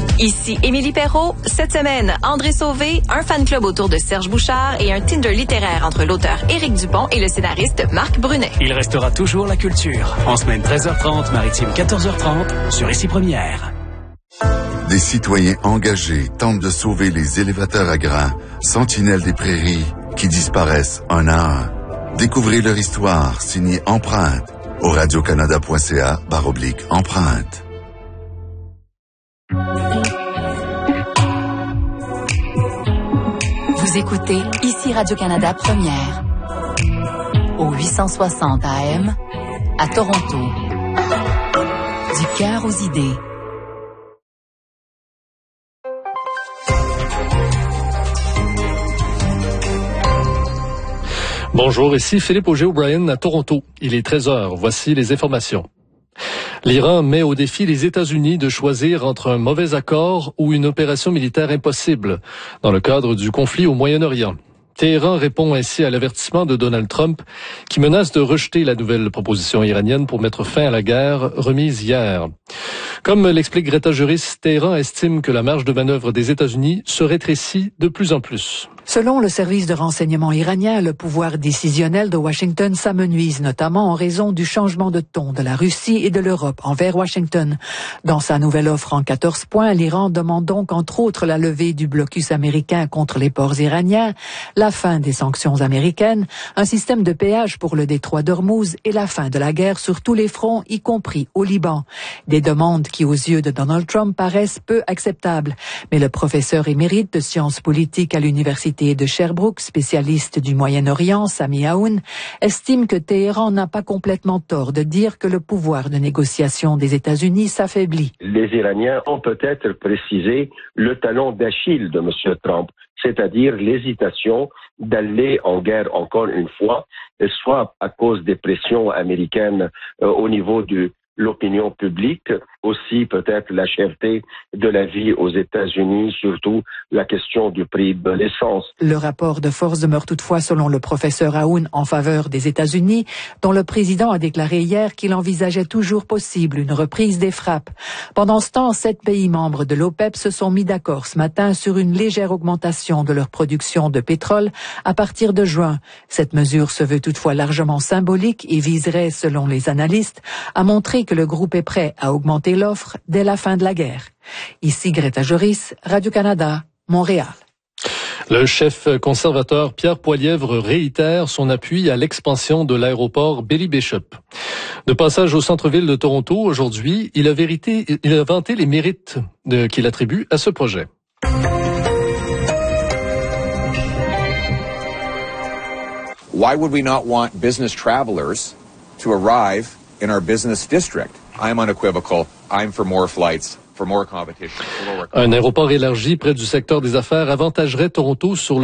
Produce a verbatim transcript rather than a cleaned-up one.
Ici Émilie Perrault. Cette semaine, André Sauvé, un fan club autour de Serge Bouchard et un Tinder littéraire entre l'auteur Éric Dupont et le scénariste Marc Brunet. Il restera toujours la culture. En semaine treize heures trente, maritime quatorze heures trente, sur Ici Première. Des citoyens engagés tentent de sauver les élévateurs à grains, sentinelles des prairies, qui disparaissent un à un. Découvrez leur histoire, signée Empreinte, au radiocanada.ca barre oblique Empreinte. Vous écoutez Ici Radio-Canada Première, au huit cent soixante A M, à Toronto. Du cœur aux idées. Bonjour, ici Philippe Auger-O'Brien à Toronto. Il est treize heures. Voici les informations. L'Iran met au défi les États-Unis de choisir entre un mauvais accord ou une opération militaire impossible dans le cadre du conflit au Moyen-Orient. Téhéran répond ainsi à l'avertissement de Donald Trump qui menace de rejeter la nouvelle proposition iranienne pour mettre fin à la guerre remise hier. Comme l'explique Greta Juris, Téhéran estime que la marge de manœuvre des États-Unis se rétrécit de plus en plus. Selon le service de renseignement iranien, le pouvoir décisionnel de Washington s'amenuise, notamment en raison du changement de ton de la Russie et de l'Europe envers Washington. Dans sa nouvelle offre en quatorze points, l'Iran demande donc entre autres la levée du blocus américain contre les ports iraniens, la fin des sanctions américaines, un système de péage pour le détroit d'Ormuz et la fin de la guerre sur tous les fronts, y compris au Liban. Des demandes qui, aux yeux de Donald Trump, paraissent peu acceptables. Mais le professeur émérite de sciences politiques à l'université de Sherbrooke, spécialiste du Moyen-Orient, Sami Aoun, estime que Téhéran n'a pas complètement tort de dire que le pouvoir de négociation des États-Unis s'affaiblit. Les Iraniens ont peut-être précisé le talon d'Achille de M. Trump, c'est-à-dire l'hésitation d'aller en guerre encore une fois, soit à cause des pressions américaines euh, au niveau de l'opinion publique, aussi peut-être la cherté de la vie aux États-Unis, surtout la question du prix de l'essence. Le rapport de force demeure toutefois, selon le professeur Aoun, en faveur des États-Unis, dont le président a déclaré hier qu'il envisageait toujours possible une reprise des frappes. Pendant ce temps, sept pays membres de l'OPEP se sont mis d'accord ce matin sur une légère augmentation de leur production de pétrole à partir de juin. Cette mesure se veut toutefois largement symbolique et viserait, selon les analystes, à montrer que le groupe est prêt à augmenter l'offre dès la fin de la guerre. Ici Greta Joris, Radio-Canada, Montréal. Le chef conservateur Pierre Poilievre réitère son appui à l'expansion de l'aéroport Billy Bishop. De passage au centre-ville de Toronto aujourd'hui, il a, vérité, il a vanté les mérites de, qu'il attribue à ce projet. Why would we not want business travelers to arrive in our business district? I'm unequivocal. I'm for more flights, for more competition. For lower... Un aéroport élargi près du secteur des affaires avantagerait Toronto sur le